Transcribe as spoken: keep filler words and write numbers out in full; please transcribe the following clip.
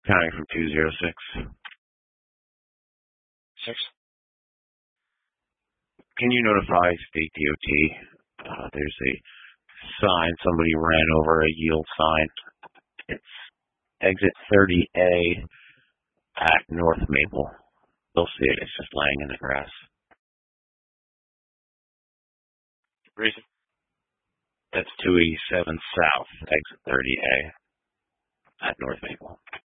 Counting from two zero six. Six. Can you notify State D O T? Uh, there's a sign, somebody ran over a yield sign. It's exit thirty A at North Maple. They'll see it. It's just laying in the grass. Reason? That's two eighty-seven South, exit thirty A at North Maple.